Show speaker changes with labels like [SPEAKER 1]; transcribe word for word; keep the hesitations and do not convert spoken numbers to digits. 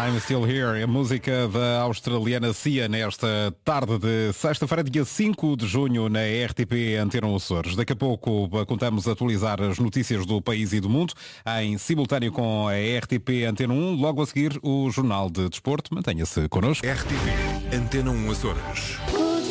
[SPEAKER 1] I'm Still Here, a música da australiana Cia nesta tarde de sexta-feira, dia cinco de junho, na R T P Antena Açores. Daqui a pouco contamos atualizar as notícias do país e do mundo em simultâneo com a R T P Antena um. Logo a seguir, o Jornal de Desporto. Mantenha-se connosco.
[SPEAKER 2] R T P Antena um Açores.